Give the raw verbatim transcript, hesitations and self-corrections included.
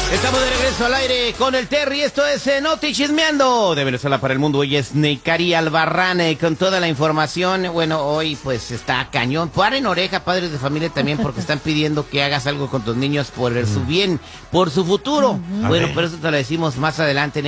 Estamos de regreso al aire con el Terry. Esto es eh, Noti Chismeando de Venezuela para el mundo. Hoy es Neikari Albarrán eh, con toda la información. Bueno, hoy pues está cañón. Paren oreja, padres de familia también, porque están pidiendo que hagas algo con tus niños por su bien, por su futuro. Bueno, pero eso te lo decimos más adelante.